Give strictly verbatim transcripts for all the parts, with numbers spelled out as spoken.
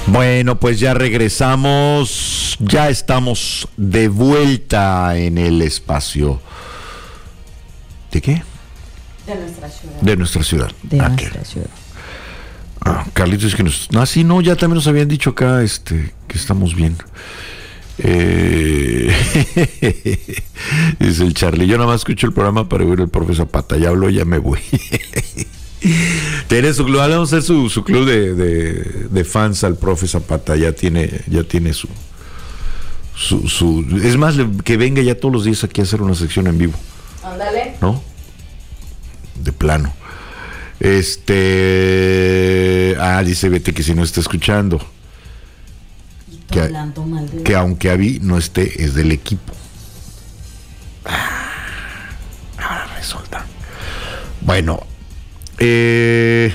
Bueno, pues ya regresamos, ya estamos de vuelta en el espacio. ¿De qué? De nuestra ciudad. De nuestra ciudad. De ah, nuestra ¿qué? ciudad. Ah, Carlitos, es que nos... Ah, sí, no, ya también nos habían dicho acá este, que estamos bien. Eh... Dice el Charlie, yo nada más escucho el programa para oír el profe Zapata, ya hablo, ya me voy. Tiene su club, vamos a hacer su, su club de, de, de fans al profe Zapata, ya tiene, ya tiene su, su, su, es más, que venga ya todos los días aquí a hacer una sección en vivo. Ándale. ¿No? De plano. Este, ah, dice Betty que si no está escuchando, que, hablando mal de que aunque Avi no esté, es del equipo. Ah, ahora resulta. Bueno. Eh,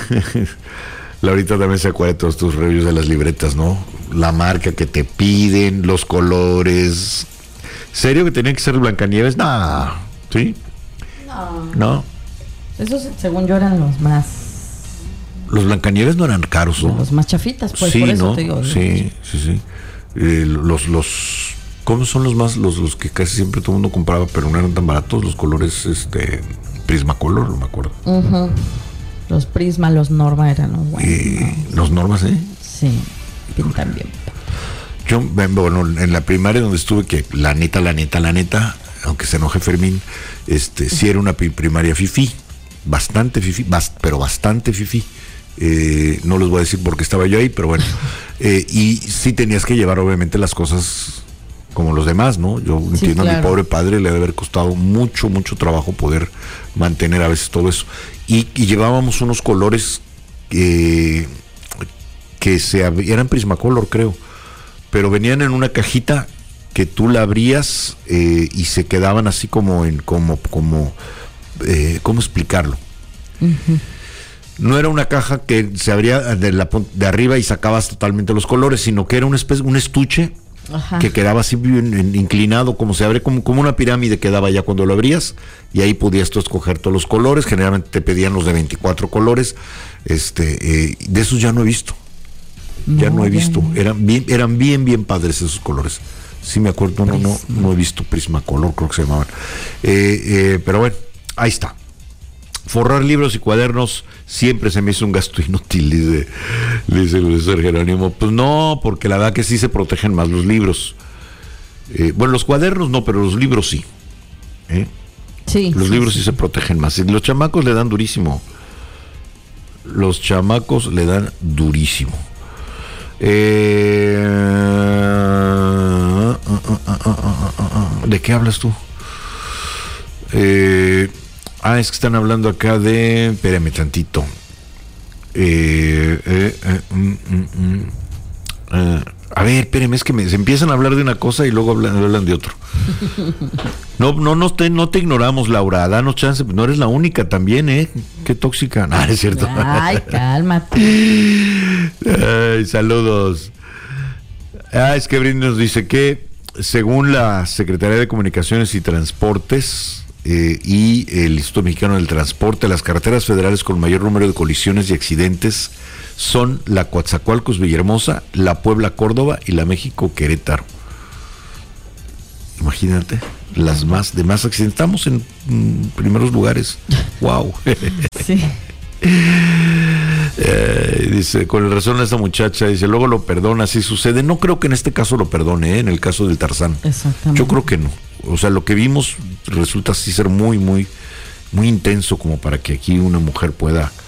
Laurita también se acuerda de todos tus reviews de las libretas, ¿no? La marca que te piden, los colores. ¿Serio que tenían que ser Blancanieves? No, ¿sí? No. No. Esos, según yo, eran los más... Los Blancanieves no eran caros, ¿no? Los más chafitas, pues, sí, por eso ¿no? te digo. Sí, sí, sí. Eh, los, los... ¿Cómo son los más? Los, los que casi siempre todo el mundo compraba, pero no eran tan baratos, los colores, este... Prismacolor, no me acuerdo. Uh-huh. Los Prisma, los Norma eran los buenos. Eh, los Normas, ¿eh? Sí, pintan bien. Yo, bueno, en la primaria donde estuve, que la neta, la neta, la neta, aunque se enoje Fermín, este, sí era una primaria fifí, bastante fifí, bast, pero bastante fifí. Eh, no les voy a decir por qué estaba yo ahí, pero bueno. Eh, y sí tenías que llevar, obviamente, las cosas como los demás, ¿no? Yo sí, entiendo, claro. A mi pobre padre le debe haber costado mucho, mucho trabajo poder mantener a veces todo eso. Y, y llevábamos unos colores eh, que se eran Prismacolor, creo, pero venían en una cajita que tú la abrías eh, y se quedaban así como en, como, como, eh, ¿cómo explicarlo? Uh-huh. No era una caja que se abría de, la, de arriba y sacabas totalmente los colores, sino que era una especie, un estuche. Ajá. Que quedaba así bien, en, inclinado, como se abre, como, como una pirámide quedaba ya cuando lo abrías, y ahí podías tú escoger todos los colores. Generalmente te pedían los de veinticuatro colores. Este, eh, de esos ya no he visto. No, ya no he visto. No. Eran bien, eran bien, bien padres esos colores. Sí me acuerdo, no, no, no he visto Prismacolor, creo que se llamaban. Eh, eh, pero bueno, ahí está. Forrar libros y cuadernos siempre se me hizo un gasto inútil, dice, dice el profesor Jerónimo. Pues no, porque la verdad que sí se protegen más los libros. Eh, bueno, los cuadernos no, pero los libros sí. ¿Eh? Sí. Los sí, libros sí. sí se protegen más. Los chamacos le dan durísimo. Los chamacos le dan durísimo. Eh, ¿De qué hablas tú? Eh... Ah, es que están hablando acá de... Espérame tantito. Eh, eh, eh, mm, mm, mm, eh, a ver, espérame, es que me, se empiezan a hablar de una cosa y luego hablan, hablan de otro. No, no, no te, no te ignoramos, Laura. Danos chance. No eres la única también, ¿eh? Qué tóxica. No, es cierto. Ay, cálmate. Ay, saludos. Ah, es que Brin nos dice que según la Secretaría de Comunicaciones y Transportes... Eh, y el Instituto Mexicano del Transporte, las carreteras federales con mayor número de colisiones y accidentes son la Coatzacoalcos Villahermosa, la Puebla Córdoba y la México Querétaro. Imagínate, las más de más accidentes. Estamos en mm, primeros lugares. Wow. Sí. Eh, dice, con razón a esta muchacha, dice, luego lo perdona, así sucede. No creo que en este caso lo perdone, ¿eh? En el caso del Tarzán. Exactamente. Yo creo que no. O sea, lo que vimos resulta así ser muy, muy, muy intenso como para que aquí una mujer pueda